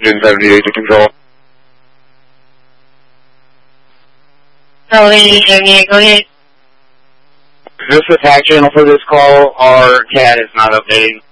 June 78 to control. Charlie 78, go ahead. Just the attack channel for this call, our CAD is not updating.